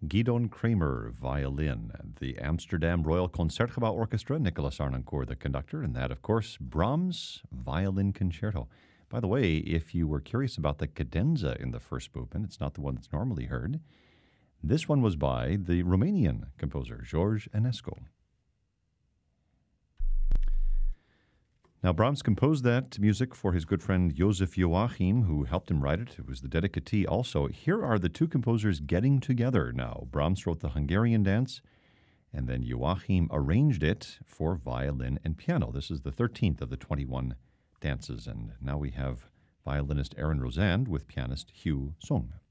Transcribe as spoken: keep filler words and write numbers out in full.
Gidon Kramer, violin. The Amsterdam Royal Concertgebouw Orchestra, Nicolas Arnoncourt, the conductor, and that, of course, Brahms' Violin Concerto. By the way, if you were curious about the cadenza in the first movement, it's not the one that's normally heard. This one was by the Romanian composer, George Enescu. Now, Brahms composed that music for his good friend Joseph Joachim, who helped him write it. It was the dedicatee also. Here are the two composers getting together now. Brahms wrote the Hungarian dance, and then Joachim arranged it for violin and piano. This is the thirteenth of the twenty-one dances, and now we have violinist Aaron Rosand with pianist Hugh Sung.